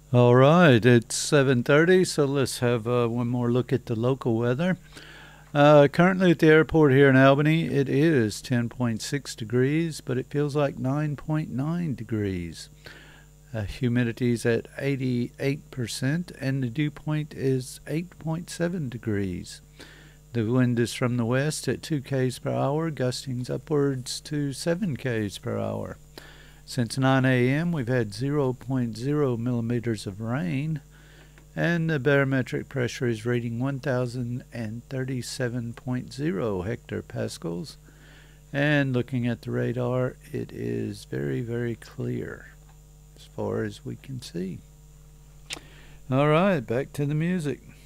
All right, it's 7:30, so let's have one more look at the local weather. Currently at the airport here in Albany, it is 10.6 degrees, but it feels like 9.9 degrees. Humidity's at 88%, and the dew point is 8.7 degrees. The wind is from the west at 2 k's per hour, gustings upwards to 7 k's per hour. Since 9 a.m., we've had zero point 0.0 millimeters of rain, and the barometric pressure is reading 1,037.0 hectopascals. And looking at the radar, it is very, very clear as far as we can see. All right, back to the music.